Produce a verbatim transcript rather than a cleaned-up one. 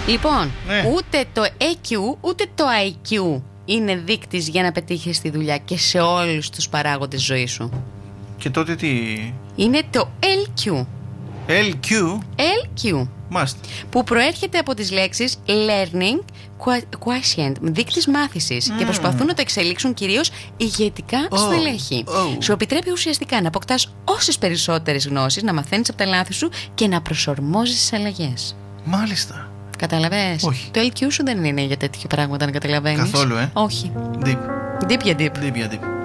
Λοιπόν, Ναι. ούτε το έι κιου ούτε το άι κιου είναι δείκτης για να πετύχεις τη δουλειά και σε όλους τους παράγοντες ζωής σου. Και τότε τι? Είναι το ελ κιου. ελ κιου. ελ κιου. Μάλιστα. Που προέρχεται από τις λέξεις learning quotient, δείκτης μάθησης, Mm. και προσπαθούν να το εξελίξουν κυρίως ηγετικά Oh. στελέχη. Oh. Σου επιτρέπει ουσιαστικά να αποκτάς όσες περισσότερες γνώσεις, να μαθαίνεις από τα λάθη σου και να προσαρμόζεις τις αλλαγές. Μάλιστα. Καταλαβες? Όχι. Το ελ κιου σου δεν είναι για τέτοια πράγματα να καταλαβαίνεις. Καθόλου, ε. Όχι. Deep. Deep για deep. Deep για deep.